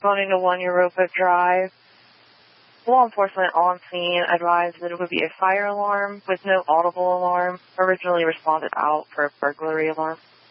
responding to 1 Europa Drive. Law enforcement on scene advised that it would be a fire alarm with no audible alarm. Originally responded out for a burglary alarm.